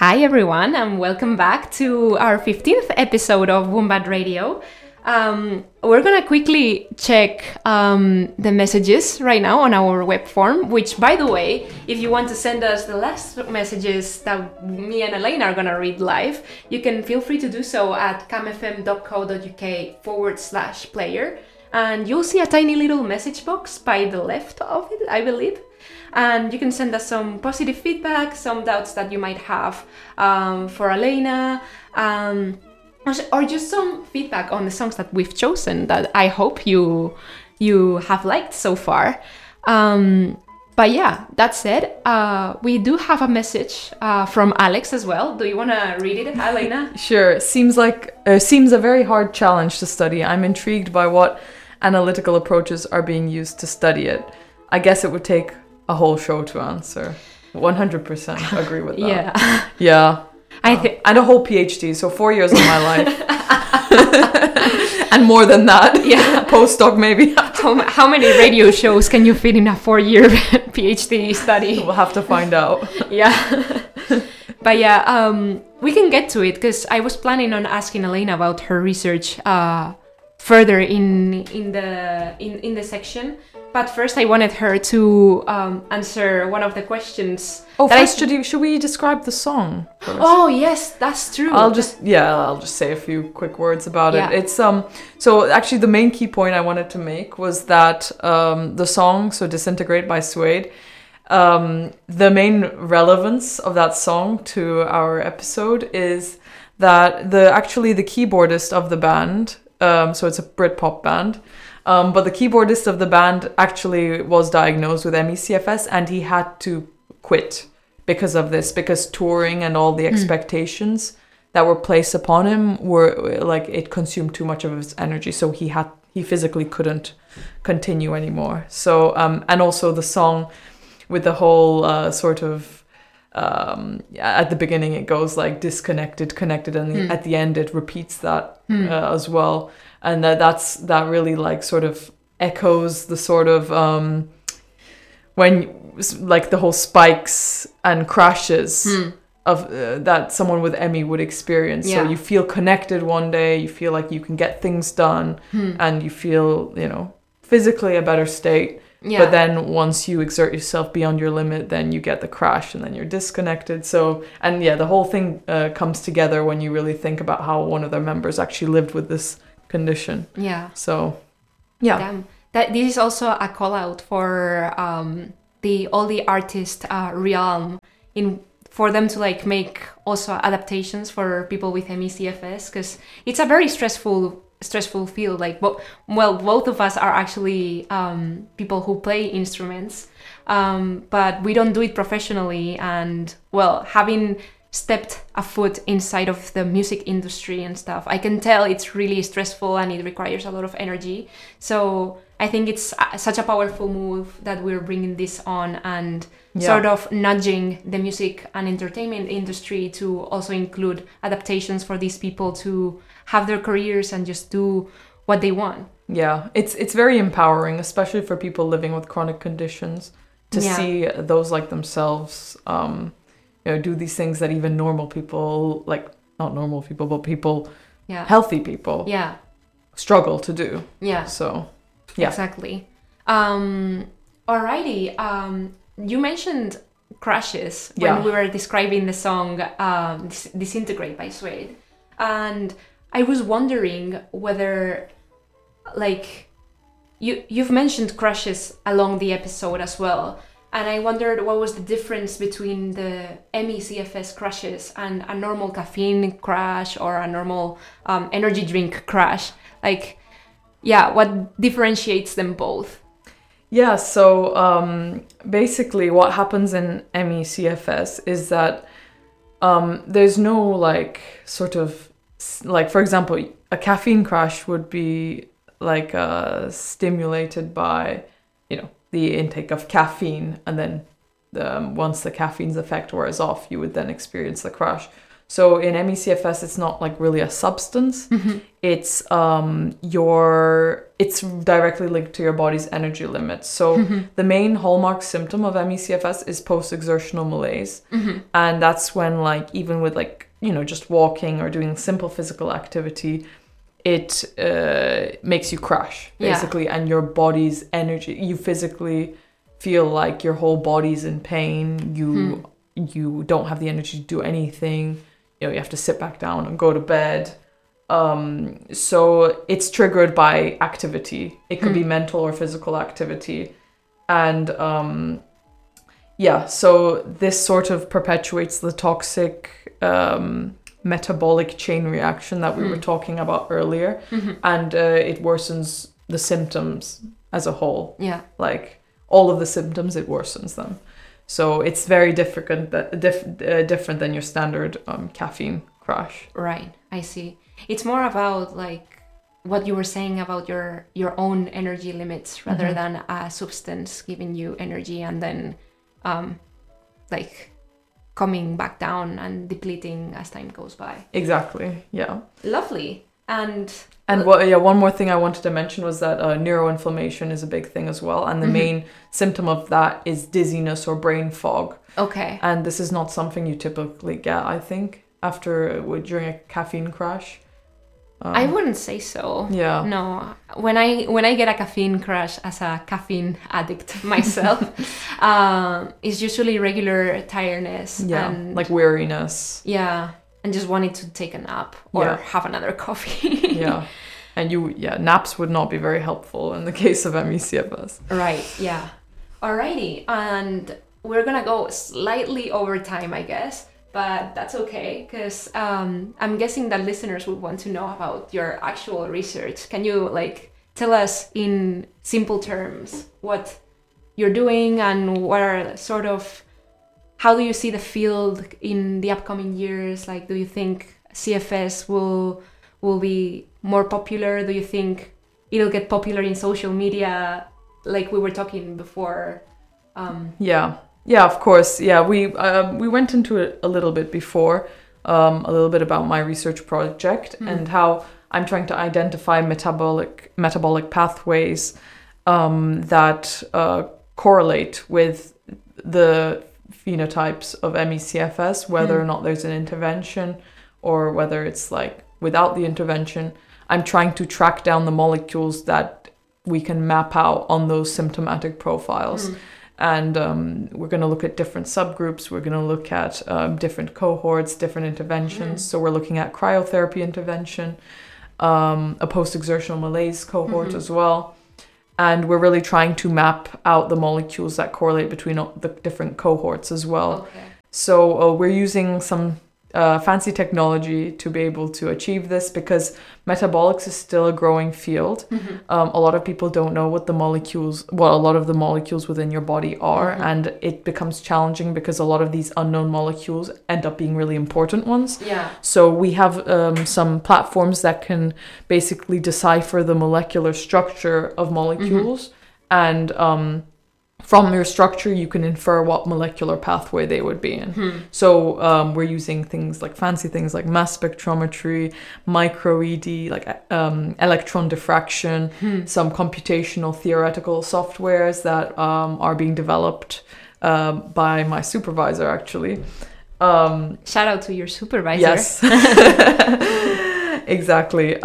Hi everyone, and welcome back to our 15th episode of Wombat Radio. We're gonna quickly check the messages right now on our web form, which, by the way, if you want to send us the last messages that me and Elena are gonna read live, you can feel free to do so at camfm.co.uk/player, and you'll see a tiny little message box by the left of it, I believe. And you can send us some positive feedback, some doubts that you might have for Elena, or just some feedback on the songs that we've chosen that I hope you have liked so far. But yeah, that said, we do have a message from Alex as well. Do you want to read it, Elena? Sure. Seems a very hard challenge to study. I'm intrigued by what analytical approaches are being used to study it. I guess it would take a whole show to answer. 100% agree with that. Yeah. And a whole PhD, so 4 years of my life. And more than that. Yeah. Postdoc maybe. How many radio shows can you fit in a 4-year PhD study? We'll have to find out. Yeah. But yeah, we can get to it because I was planning on asking Elena about her research further in the section. But first, I wanted her to answer one of the questions. Oh, first, should we describe the song first? Oh, yes, that's true. I'll just say a few quick words about it. It's so actually the main key point I wanted to make was that the song, so Disintegrate by Suede, the main relevance of that song to our episode is that the keyboardist of the band, so it's a Britpop band. But the keyboardist of the band actually was diagnosed with ME/CFS, and he had to quit because of this, because touring and all the expectations that were placed upon him were like it consumed too much of his energy, so he physically couldn't continue anymore. So and also the song with the whole sort of at the beginning it goes like disconnected, connected, and at the end it repeats that as well. And that really like sort of echoes the sort of when like the whole spikes and crashes of that someone with ME would experience. Yeah. So you feel connected one day, you feel like you can get things done, and you feel, physically a better state. Yeah. But then once you exert yourself beyond your limit, then you get the crash and then you're disconnected. So, and yeah, the whole thing comes together when you really think about how one of their members actually lived with this condition. Yeah. So, yeah. Damn. This is also a call out for all the artist realm for them to like make also adaptations for people with ME/CFS, because it's a very stressful field. Like, both of us are actually people who play instruments, but we don't do it professionally. And having stepped a foot inside of the music industry and stuff, I can tell it's really stressful and it requires a lot of energy. So I think it's such a powerful move that we're bringing this on and sort of nudging the music and entertainment industry to also include adaptations for these people to have their careers and just do what they want. Yeah, it's very empowering, especially for people living with chronic conditions, to see those like themselves do these things that even normal people, like not normal people, but people, healthy people, struggle to do. Yeah. So, yeah. Exactly. Alrighty. You mentioned crashes when we were describing the song Disintegrate by Suede. And I was wondering whether, like, you've mentioned crashes along the episode as well. And I wondered what was the difference between the ME/CFS crashes and a normal caffeine crash or a normal energy drink crash. Like, what differentiates them both? Yeah, so basically what happens in ME/CFS is that there's no like sort of, like, for example, a caffeine crash would be like stimulated by, the intake of caffeine, and then once the caffeine's effect wears off, you would then experience the crash. So in ME/CFS, it's not like really a substance. It's it's directly linked to your body's energy limits. So the main hallmark symptom of ME/CFS is post-exertional malaise, and that's when, like, even with, like, you know, just walking or doing simple physical activity, it makes you crash basically, and your body's energy, you physically feel like your whole body's in pain. You don't have the energy to do anything. You know, you have to sit back down and go to bed. So it's triggered by activity. It could be mental or physical activity. And so this sort of perpetuates the toxic metabolic chain reaction that we were talking about earlier. And it worsens the symptoms as a whole. Yeah. Like all of the symptoms, it worsens them. So it's very different than your standard caffeine crash. Right, I see. It's more about, like, what you were saying about your own energy limits rather than a substance giving you energy and then like coming back down and depleting as time goes by. Exactly, yeah. Lovely. And one more thing I wanted to mention was that neuroinflammation is a big thing as well. And the main symptom of that is dizziness or brain fog. Okay. And this is not something you typically get, I think, during a caffeine crash. I wouldn't say so. Yeah. No. When I get a caffeine crash as a caffeine addict myself, it's usually regular tiredness. Yeah, and like weariness. Yeah. And just wanted to take a nap or have another coffee. Yeah. And naps would not be very helpful in the case of ME/CFS. Right, yeah. Alrighty. And we're going to go slightly over time, I guess. But that's okay, because I'm guessing that listeners would want to know about your actual research. Can you, like, tell us in simple terms what you're doing and what are sort of... How do you see the field in the upcoming years? Like, do you think CFS will be more popular? Do you think it'll get popular in social media, like we were talking before? Yeah, of course. Yeah, we went into it a little bit before, a little bit about my research project and how I'm trying to identify metabolic pathways that correlate with the phenotypes of ME/CFS, whether or not there's an intervention or whether it's like without the intervention. I'm trying to track down the molecules that we can map out on those symptomatic profiles. And we're going to look at different subgroups. We're going to look at different cohorts, different interventions. So we're looking at cryotherapy intervention, a post-exertional malaise cohort as well. And we're really trying to map out the molecules that correlate between the different cohorts as well. Okay. So we're using some fancy technology to be able to achieve this because metabolics is still a growing field. A lot of people don't know what a lot of the molecules within your body are, and it becomes challenging because a lot of these unknown molecules end up being really important ones. Yeah. So we have some platforms that can basically decipher the molecular structure of molecules, and from your structure, you can infer what molecular pathway they would be in. So we're using fancy things like mass spectrometry, micro-ED, like electron diffraction, some computational theoretical softwares that are being developed by my supervisor, actually. Shout out to your supervisor. Yes. Exactly.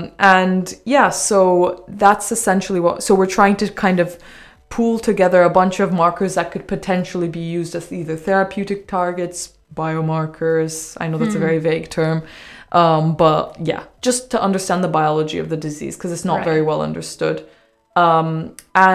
So that's essentially so we're trying to kind of pool together a bunch of markers that could potentially be used as either therapeutic targets, biomarkers. I know that's a very vague term. But yeah, just to understand the biology of the disease, because it's not very well understood. So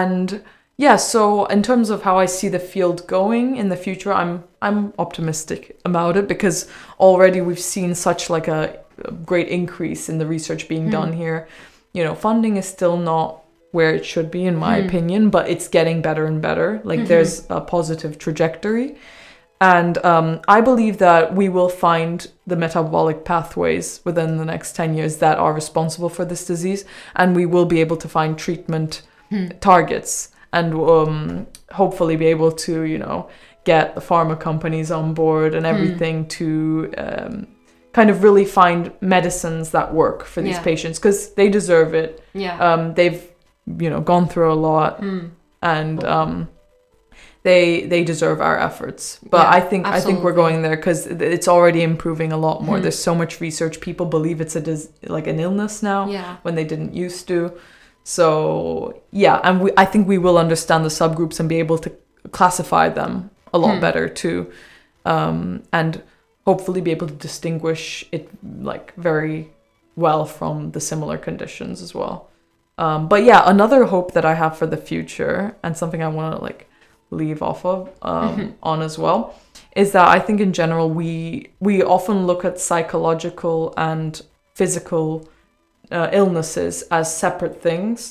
in terms of how I see the field going in the future, I'm optimistic about it because already we've seen such like a great increase in the research being done here. You know, funding is still not where it should be, in my opinion, but it's getting better and better. Like there's a positive trajectory. And I believe that we will find the metabolic pathways within the next 10 years that are responsible for this disease. And we will be able to find treatment targets and hopefully be able to, get the pharma companies on board and everything to kind of really find medicines that work for these patients, because they deserve it. They've gone through a lot, and they deserve our efforts. But I think we're going there because it's already improving a lot more. There's so much research. People believe it's an illness now when they didn't used to. So and I think we will understand the subgroups and be able to classify them a lot better too, and hopefully be able to distinguish it like very well from the similar conditions as well. But another hope that I have for the future, and something I want to like leave off of on as well, is that I think in general we often look at psychological and physical illnesses as separate things.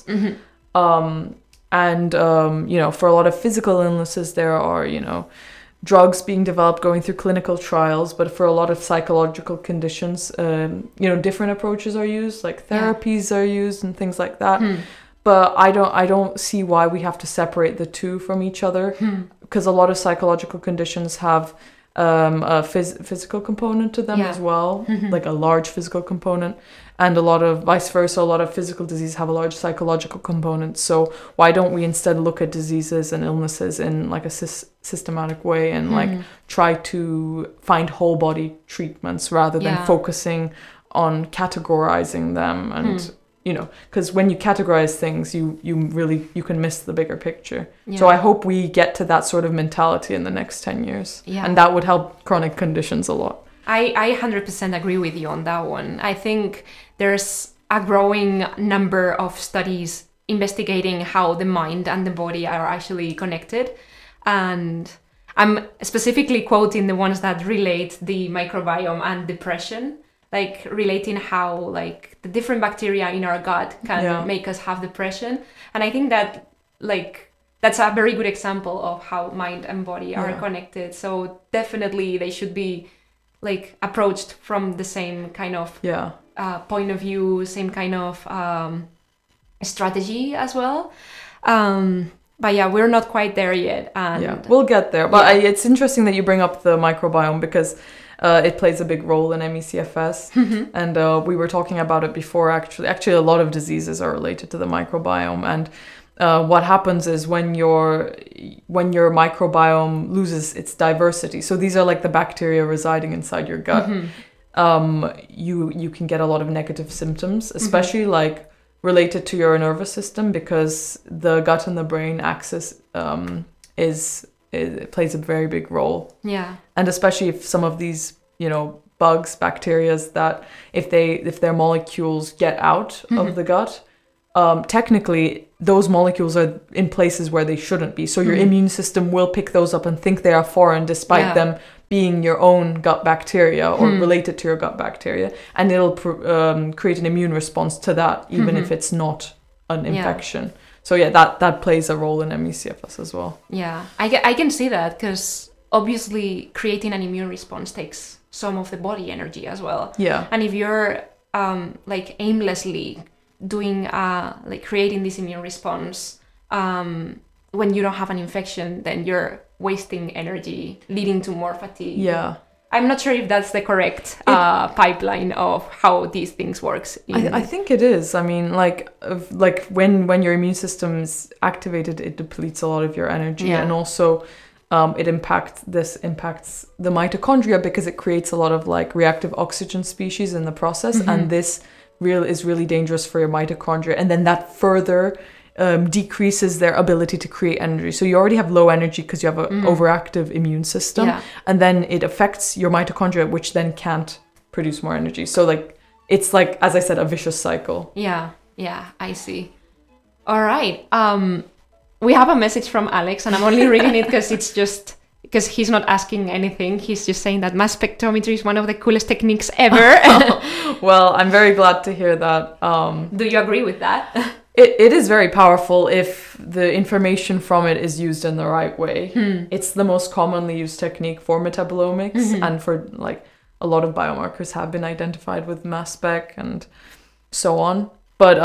And for a lot of physical illnesses there are drugs being developed, going through clinical trials, but for a lot of psychological conditions different approaches are used, like therapies are used and things like that. But I don't see why we have to separate the two from each other, because a lot of psychological conditions have a physical component to them as well, like a large physical component, and a lot of vice versa. A lot of physical diseases have a large psychological component. So why don't we instead look at diseases and illnesses in like a systematic way and like try to find whole body treatments rather than focusing on categorizing them and because when you categorize things, you can miss the bigger picture. So I hope we get to that sort of mentality in the next 10 years. And that would help chronic conditions a lot. I 100% agree with you on that one. I think there's a growing number of studies investigating how the mind and the body are actually connected. And I'm specifically quoting the ones that relate the microbiome and depression, like relating how like the different bacteria in our gut can make us have depression. And I think that like that's a very good example of how mind and body are connected. So definitely they should be like approached from the same kind of point of view, same kind of strategy as well. But we're not quite there yet. And we'll get there. But it's interesting that you bring up the microbiome, because it plays a big role in ME/CFS. And we were talking about it before, actually. Actually, a lot of diseases are related to the microbiome. And what happens is when your microbiome loses its diversity, so these are like the bacteria residing inside your gut, you can get a lot of negative symptoms, especially like related to your nervous system, because the gut and the brain axis it plays a very big role. And especially if some of these bugs, bacterias, that if their molecules get out of the gut, technically those molecules are in places where they shouldn't be. So your immune system will pick those up and think they are foreign, despite them being your own gut bacteria or related to your gut bacteria. And it'll create an immune response to that, even if it's not an infection. So that plays a role in ME/CFS as well. I can see that, because obviously creating an immune response takes some of the body energy as well. And if you're like aimlessly doing like creating this immune response when you don't have an infection, then you're wasting energy, leading to more fatigue. I'm not sure if that's the correct pipeline of how these things works. I think it is. I mean, like when your immune system is activated, it depletes a lot of your energy, and also it impacts the mitochondria, because it creates a lot of like reactive oxygen species in the process, and this is really dangerous for your mitochondria, and then that further decreases their ability to create energy. So you already have low energy because you have an overactive immune system, and then it affects your mitochondria, which then can't produce more energy. So like it's like, as I said, a vicious cycle. I see. All right, we have a message from Alex, and I'm only reading it because he's not asking anything. He's just saying that mass spectrometry is one of the coolest techniques ever. Well, I'm very glad to hear that. Do you agree with that? It is very powerful if the information from it is used in the right way. It's the most commonly used technique for metabolomics, and for like a lot of biomarkers have been identified with mass spec and so on. But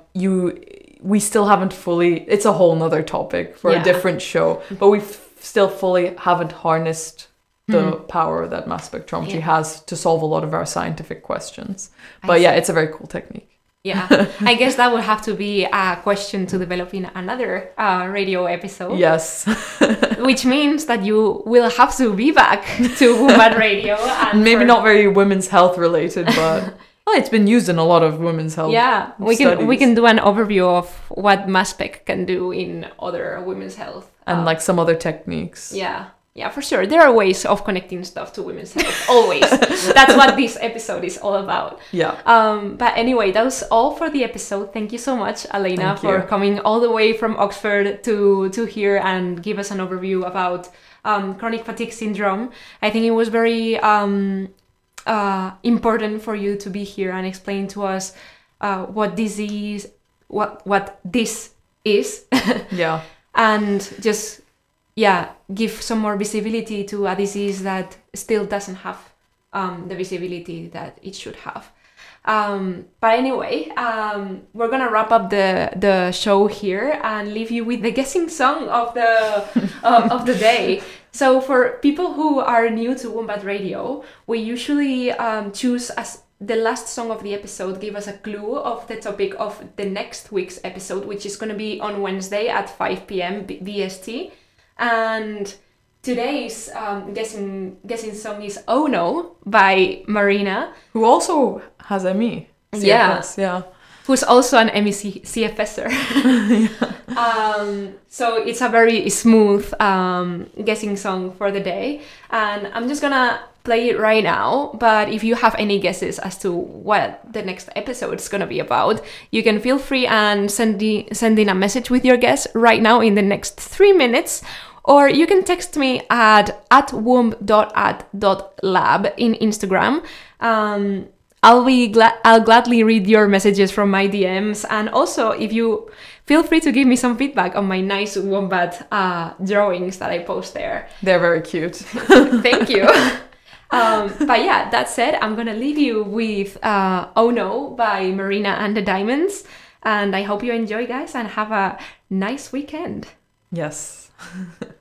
we still haven't fully, it's a whole nother topic for a different show, but we still fully haven't harnessed the power that mass spectrometry has to solve a lot of our scientific questions. But yeah, it's a very cool technique. Yeah, I guess that would have to be a question to develop in another radio episode. Yes. Which means that you will have to be back to Wombat Radio. And maybe not very women's health related, but well, it's been used in a lot of women's health. Yeah, we can do an overview of what mass spec can do in other women's health. And like some other techniques. Yeah, for sure. There are ways of connecting stuff to women's health, always. That's what this episode is all about. Yeah. But anyway, that was all for the episode. Thank you so much, Elena, for coming all the way from Oxford to here and give us an overview about chronic fatigue syndrome. I think it was very important for you to be here and explain to us what disease, what this is. Yeah. And just give some more visibility to a disease that still doesn't have the visibility that it should have. But anyway, we're gonna wrap up the show here and leave you with the guessing song of the day. So for people who are new to Wombat Radio, we usually choose as the last song of the episode, give us a clue of the topic of the next week's episode, which is going to be on Wednesday at 5 p.m. BST. And today's guessing song is Oh No by Marina. Who also has ME. CFS, yeah. Who's also an ME CFSer. So it's a very smooth guessing song for the day. And I'm just gonna play it right now, but if you have any guesses as to what the next episode is going to be about, you can feel free and send in a message with your guess right now in the next 3 minutes, or you can text me at womb.at.lab in Instagram. I'll gladly read your messages from my DMs, and also if you feel free to give me some feedback on my nice wombat drawings that I post there. They're very cute. Thank you. But yeah, that said, I'm gonna leave you with Oh No by Marina and the Diamonds, and I hope you enjoy, guys, and have a nice weekend. Yes.